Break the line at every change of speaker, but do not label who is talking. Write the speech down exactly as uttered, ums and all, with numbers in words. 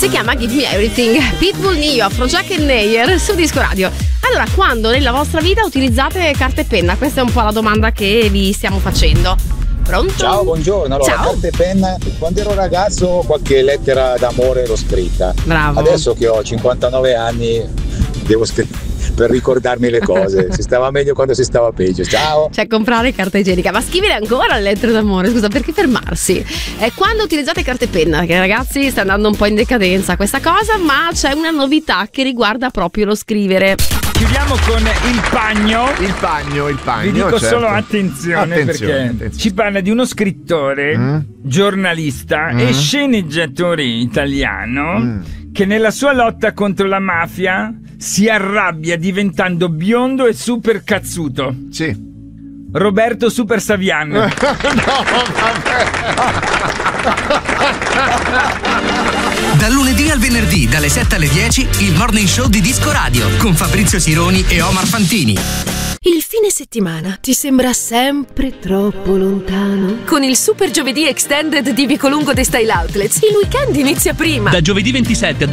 Si chiama Give Me Everything. Pitbull, Nio, Afrojack e Neyer su Disco Radio. Allora, quando nella vostra vita utilizzate carta e penna? Questa è un po' la domanda che vi stiamo facendo. Pronto?
Ciao, buongiorno. Allora,
Ciao.
carta e penna, quando ero ragazzo qualche lettera d'amore l'ho scritta.
Bravo.
Adesso che ho cinquantanove anni devo scrivere per ricordarmi le cose. Si stava meglio quando si stava peggio. Ciao.
Cioè, comprare carta igienica, ma scrivere ancora le lettere d'amore, scusa, perché fermarsi? E quando utilizzate carta e penna, che ragazzi sta andando un po' in decadenza questa cosa, ma c'è una novità che riguarda proprio lo scrivere.
Chiudiamo con il pagno.
Il pagno, il pagno.
Vi dico
certo.
solo attenzione,
Attenzione,
perché
attenzione.
ci parla di uno scrittore,
Mm.
giornalista
Mm.
e sceneggiatore italiano
Mm.
che nella sua lotta contro la mafia si arrabbia diventando biondo e super cazzuto.
Sì.
Roberto Super Savian.
No, vabbè.
Dal lunedì al venerdì, dalle sette alle dieci, il Morning Show di Disco Radio con Fabrizio Sironi e Omar Fantini.
Il fine settimana ti sembra sempre troppo lontano? Con il Super Giovedì Extended di Vicolungo The Style Outlets, il weekend inizia prima.
Da giovedì ventisette a